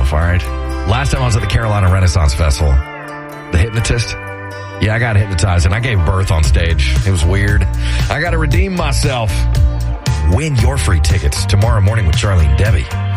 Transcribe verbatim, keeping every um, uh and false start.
myself, all right? Last time I was at the Carolina Renaissance Festival, the hypnotist, yeah, I got hypnotized, and I gave birth on stage. It was weird. I got to redeem myself. Win your free tickets tomorrow morning with Charlie and Debbie.